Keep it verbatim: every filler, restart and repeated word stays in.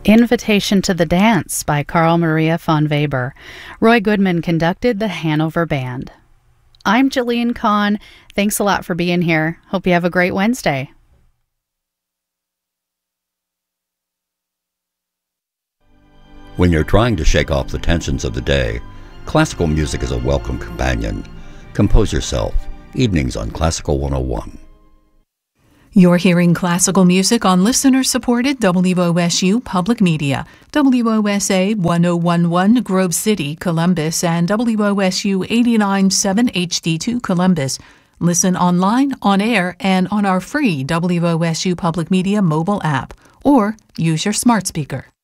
Invitation to the Dance by Carl Maria von Weber. Roy Goodman conducted the Hanover Band. I'm Jillian Kahn. Thanks a lot for being here. Hope you have a great Wednesday. When you're trying to shake off the tensions of the day, classical music is a welcome companion. Compose Yourself, evenings on Classical one oh one. You're hearing classical music on listener-supported W O S U Public Media, W O S A one oh one point one Grove City, Columbus, and W O S U eighty-nine point seven H D two Columbus. Listen online, on air, and on our free W O S U Public Media mobile app, or use your smart speaker.